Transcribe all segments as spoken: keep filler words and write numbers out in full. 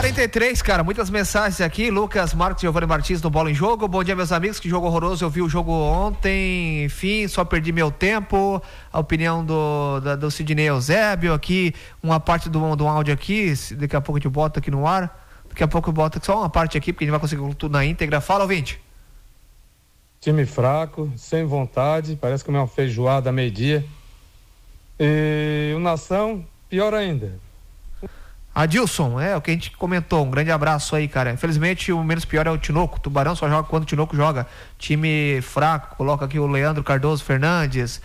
quarenta e três, cara, muitas mensagens aqui. Lucas Marcos e Giovanni Martins no Bola em Jogo. Bom dia, meus amigos, que jogo horroroso. Eu vi o jogo ontem, enfim, só perdi meu tempo. A opinião do, da, do Sidney Eusébio aqui, uma parte do, do áudio aqui, daqui a pouco a gente bota aqui no ar. Daqui a pouco eu boto só uma parte aqui, porque a gente vai conseguir tudo na íntegra. Fala, ouvinte. Time fraco, sem vontade, parece que é uma feijoada a meio-dia. E o Nação, pior ainda. Adilson, é o que a gente comentou, um grande abraço aí, cara. Infelizmente o menos pior é o Tinoco. O Tubarão só joga quando o Tinoco joga. Time fraco, coloca aqui o Leandro Cardoso Fernandes.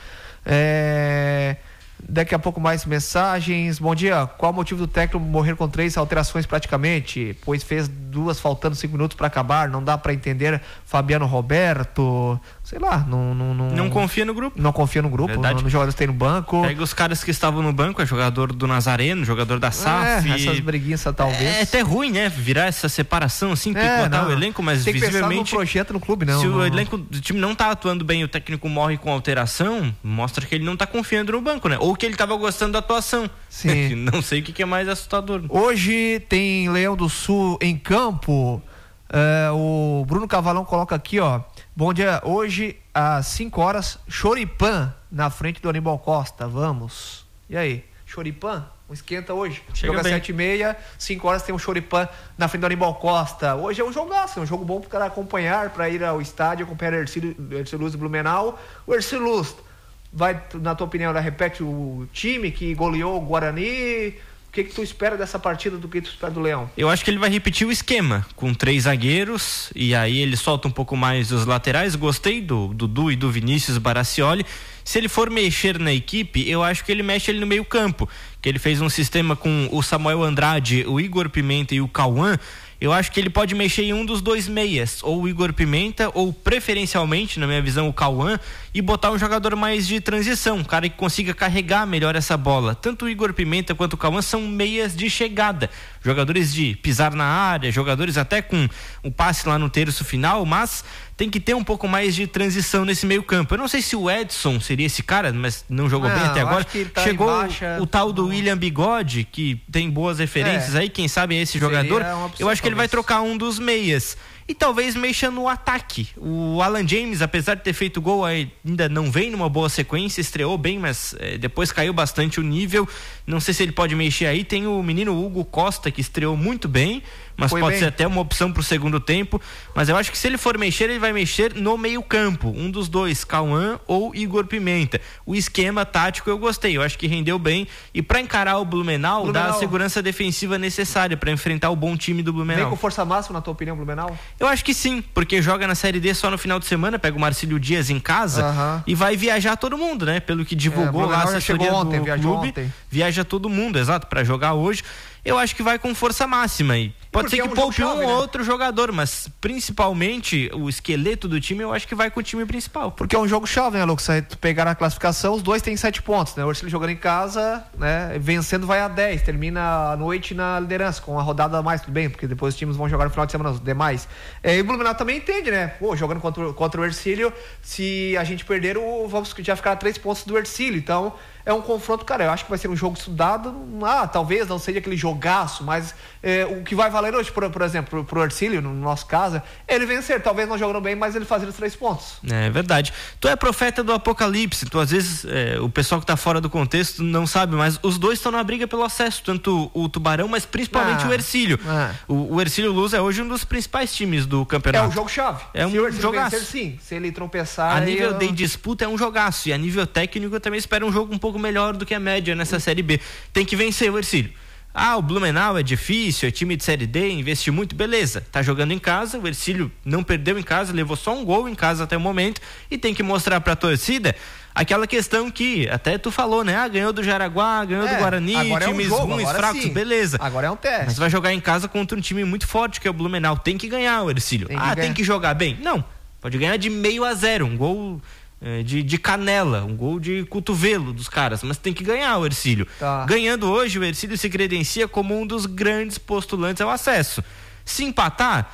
É... Daqui a pouco mais mensagens. Bom dia, qual o motivo do técnico morrer com três alterações praticamente? Pois fez duas faltando cinco minutos para acabar, não dá para entender. Fabiano Roberto, sei lá, não, não, não, não confia no grupo. Não confia no grupo, não, nos jogadores que tem no banco. Pega os caras que estavam no banco, é jogador do Nazareno, jogador da S A F. É, essas briguinças talvez. É até ruim, né? Virar essa separação assim, picotar é, o elenco, mas tem que visivelmente. Tem um projeto no clube, não. Se não, o elenco do time não tá atuando bem e o técnico morre com alteração, mostra que ele não tá confiando no banco, né? Ou que ele tava gostando da atuação. Sim. Não sei o que, que é mais assustador. Hoje tem Leão do Sul em campo. É, o Bruno Cavalão coloca aqui, ó. Bom dia, hoje às cinco horas, Choripan na frente do Aníbal Costa. Vamos. E aí? Choripan? Um esquenta hoje. Chega Joga às sete e meia, cinco horas tem um Choripan na frente do Aníbal Costa. Hoje é um jogaço, é um jogo bom pro cara acompanhar, para ir ao estádio, acompanhar o Ercílio Luz do Blumenau. O Ercílio Luz vai, na tua opinião, repete o time que goleou o Guarani. O que que tu espera dessa partida, do que tu espera do Leão? Eu acho que ele vai repetir o esquema, com três zagueiros, e aí ele solta um pouco mais os laterais. Gostei do Dudu e do Vinícius Baraccioli. Se ele for mexer na equipe, eu acho que ele mexe ele no meio campo, que ele fez um sistema com o Samuel Andrade, o Igor Pimenta e o Cauã. Eu acho que ele pode mexer em um dos dois meias, ou o Igor Pimenta, ou preferencialmente, na minha visão, o Cauã, e botar um jogador mais de transição, um cara que consiga carregar melhor essa bola. Tanto o Igor Pimenta quanto o Cauã são meias de chegada, jogadores de pisar na área, jogadores até com um passe lá no terço final, mas tem que ter um pouco mais de transição nesse meio campo. Eu não sei se o Edson seria esse cara, mas não jogou não, bem até agora. Tá Chegou baixa, o, o tal do não. William Bigode, que tem boas referências é. aí, quem sabe é esse jogador. Eu acho que ele vai trocar um dos meias. E talvez mexa no ataque. O Alan James, apesar de ter feito gol, ainda não vem numa boa sequência, estreou bem, mas é, depois caiu bastante o nível. Não sei se ele pode mexer aí. Tem o menino Hugo Costa, que estreou muito bem, mas Foi pode bem. ser até uma opção pro segundo tempo. Mas eu acho que se ele for mexer, ele vai mexer no meio campo. Um dos dois, Cauã ou Igor Pimenta. O esquema tático eu gostei, eu acho que rendeu bem. E para encarar o Blumenau, Blumenau, dá a segurança defensiva necessária para enfrentar o bom time do Blumenau. Vem com força máxima, na tua opinião, Blumenau? Eu acho que sim, porque joga na Série D só no final de semana, pega o Marcílio Dias em casa uhum. e vai viajar todo mundo, né? Pelo que divulgou é, lá a assessoria ontem, do clube, ontem. viaja todo mundo, exato, para jogar hoje. Eu acho que vai com força máxima e pode porque ser que é um poupe um ou né? outro jogador, mas principalmente o esqueleto do time eu acho que vai com o time principal. Porque é um jogo chave, né, Lucas? Se tu pegar na classificação, os dois têm sete pontos, né? O Ercílio jogando em casa, né? Vencendo vai a dez, termina a noite na liderança, com uma rodada a mais, tudo bem, porque depois os times vão jogar no final de semana, os demais. É, e o Blumenau também entende, né? Pô, jogando contra, contra o Ercílio, se a gente perder, o, vamos já ficar a três pontos do Ercílio, então é um confronto, cara, eu acho que vai ser um jogo estudado, ah, talvez não seja aquele jogaço, mas é, o que vai valer hoje, por, por exemplo, pro, pro Ercílio, no nosso caso, é ele vencer, talvez não jogando bem, mas ele fazer os três pontos. É verdade. Tu é profeta do apocalipse, tu às vezes, é, o pessoal que tá fora do contexto não sabe, mas os dois estão na briga pelo acesso, tanto o Tubarão, mas principalmente ah, o Ercílio. Ah. O, o Ercílio Luz é hoje um dos principais times do campeonato. É um jogo-chave. É um se o Ercílio jogaço. vencer, sim. Se ele tropeçar... A nível eu... de disputa é um jogaço, e a nível técnico eu também espero um jogo um pouco melhor do que a média nessa Série B. Tem que vencer o Ercílio. Ah, o Blumenau é difícil, é time de Série D, investiu muito, beleza. Tá jogando em casa, o Ercílio não perdeu em casa, levou só um gol em casa até o momento e tem que mostrar pra torcida aquela questão que até tu falou, né? Ah, ganhou do Jaraguá, ganhou é, do Guarani, times é um jogo, ruins, fracos, sim. beleza. Agora é um teste. Mas vai jogar em casa contra um time muito forte que é o Blumenau. Tem que ganhar o Ercílio. Tem ah, ganhar. Tem que jogar bem? Não. Pode ganhar de meio a zero, um gol... De, de canela, um gol de cotovelo dos caras, mas tem que ganhar o Ercílio. Tá. Ganhando hoje, o Ercílio se credencia como um dos grandes postulantes ao acesso. Se empatar,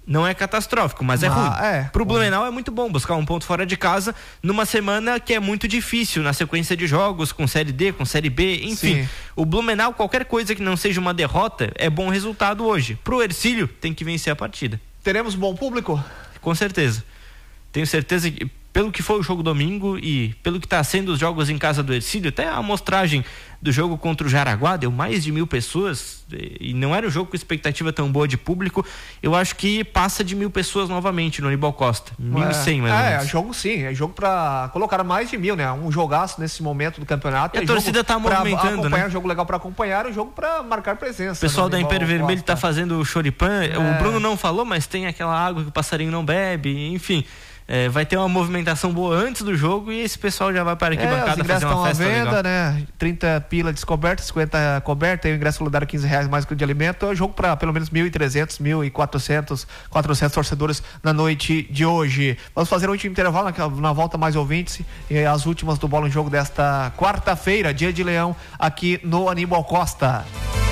Não é catastrófico, mas é Ah, ruim. é. Pro Blumenau é muito bom buscar um ponto fora de casa numa semana que é muito difícil, na sequência de jogos, com Série D, com Série B, enfim. Sim. O Blumenau, qualquer coisa que não seja uma derrota, é bom resultado hoje. Pro Hercílio, tem que vencer a partida. Teremos bom público? Com certeza. Tenho certeza que, pelo que foi o jogo domingo e pelo que está sendo os jogos em casa do Hercílio, até a amostragem do jogo contra o Jaraguá deu mais de mil pessoas e não era um jogo com expectativa tão boa de público. Eu acho que passa de mil pessoas novamente no Aníbal Costa, mil e cem mais ou menos. É, jogo sim, é jogo pra colocar mais de mil, né? Um jogaço nesse momento do campeonato. E a é torcida jogo tá movimentando, acompanhar, né? Um jogo legal pra acompanhar, um jogo pra marcar presença. O pessoal da Império Vermelho Costa. tá fazendo o choripã, É. o Bruno não falou, mas tem aquela água que o passarinho não bebe, enfim. É, vai ter uma movimentação boa antes do jogo e esse pessoal já vai para a arquibancada é, fazer uma festa à venda, legal. né? trinta pila descoberta, cinquenta coberta, e o ingresso solidário quinze reais mais que o de alimento. É um jogo para pelo menos mil e trezentos, mil e quatrocentos, quatrocentos torcedores na noite de hoje. Vamos fazer um último intervalo, na, na volta mais ouvintes e as últimas do Bola em Jogo desta quarta-feira, dia de Leão, aqui no Aníbal Costa.